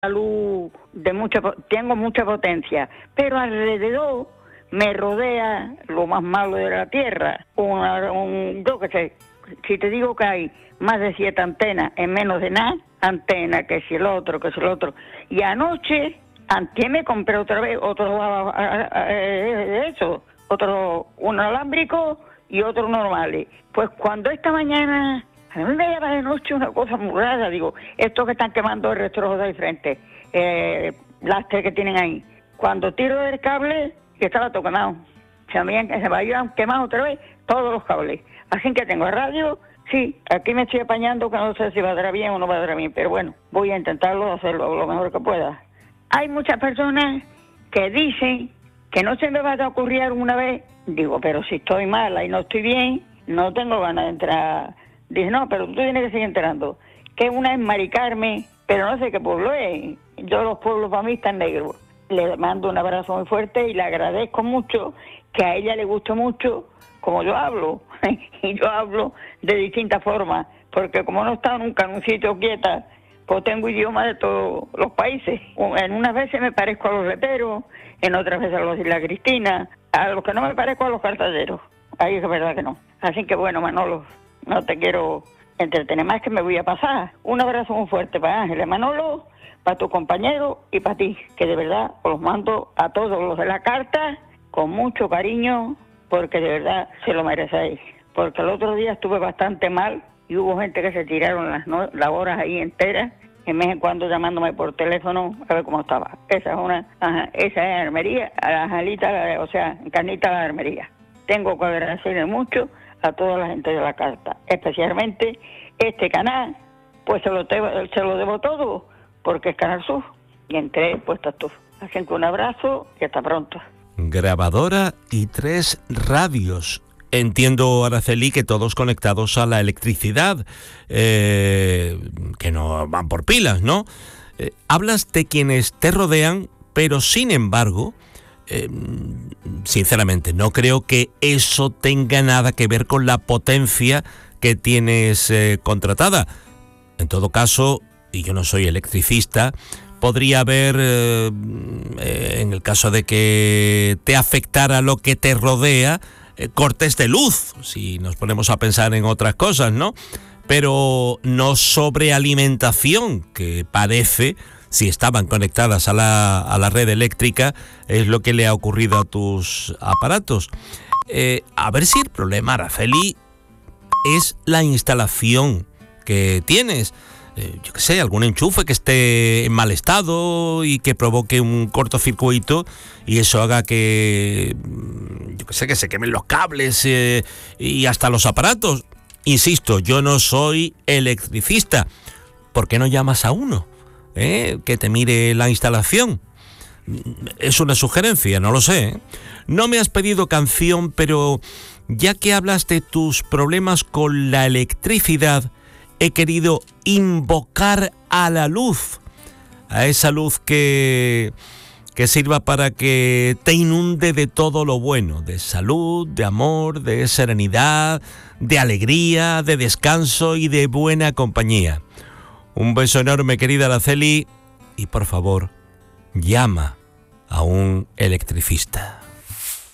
la luz tengo mucha potencia, pero alrededor me rodea lo más malo de la Tierra. Yo qué sé, si te digo que hay más de 7 antenas en menos de nada, antena, que si el otro. Y anoche, antes me compré otra vez un alámbrico y otro normales. Pues cuando esta mañana, a mí me daba de noche una cosa muy rara, digo, estos que están quemando el retrojo de ahí frente, las tres que tienen ahí. Cuando tiro del cable, que estaba todo quemado. Se me habían quemado otra vez todos los cables. Así que tengo radio, sí, aquí me estoy apañando, que no sé si valdrá bien o no valdrá bien, pero bueno, voy a intentarlo, hacerlo lo mejor que pueda. Hay muchas personas que dicen que no se me va a ocurrir alguna vez. Digo, pero si estoy mala y no estoy bien, no tengo ganas de entrar. Dice, no, pero tú tienes que seguir entrando. Que una es Mari Carmen, pero no sé qué pueblo es. Yo los pueblos para mí están negros. Le mando un abrazo muy fuerte y le agradezco mucho que a ella le guste mucho como yo hablo. Y yo hablo de distintas formas, porque como no he estado nunca en un sitio quieta, pues tengo idioma de todos los países. En unas veces me parezco a los leperos, en otras veces a los de la Cristina, a los que no me parezco a los cartaderos. Ahí es verdad que no. Así que bueno, Manolo, no te quiero entretener más, que me voy a pasar. Un abrazo muy fuerte para Ángeles, Manolo, para tu compañero y para ti, que de verdad os los mando a todos los de la carta con mucho cariño, porque de verdad se lo merecéis. Porque el otro día estuve bastante mal y hubo gente que se tiraron las horas ahí enteras, en vez en cuando llamándome por teléfono a ver cómo estaba. Esa es Armería, a la Angelita, o sea, Carnita de la Armería. Tengo que agradecerle mucho a toda la gente de la carta, especialmente este canal, pues se lo debo todo, porque es Canal Sur, y entre pues estás tú. Así que un abrazo y hasta pronto. Grabadora y 3 radios. Entiendo, Araceli, que todos conectados a la electricidad, que no van por pilas, ¿no? Hablas de quienes te rodean, pero sin embargo, sinceramente, no creo que eso tenga nada que ver con la potencia que tienes contratada. En todo caso, y yo no soy electricista, podría haber, en el caso de que te afectara lo que te rodea, cortes de luz, si nos ponemos a pensar en otras cosas, ¿no? Pero no sobrealimentación, que parece, si estaban conectadas a la red eléctrica, es lo que le ha ocurrido a tus aparatos. A ver si el problema, Araceli, es la instalación que tienes. Yo qué sé, algún enchufe que esté en mal estado y que provoque un cortocircuito y eso haga que, yo qué sé, que se quemen los cables y hasta los aparatos. Insisto, yo no soy electricista. ¿Por qué no llamas a uno que te mire la instalación? Es una sugerencia, no lo sé. No me has pedido canción, pero ya que hablas de tus problemas con la electricidad, he querido invocar a la luz, a esa luz que sirva para que te inunde de todo lo bueno, de salud, de amor, de serenidad, de alegría, de descanso y de buena compañía. Un beso enorme, querida Araceli, y por favor, llama a un electricista.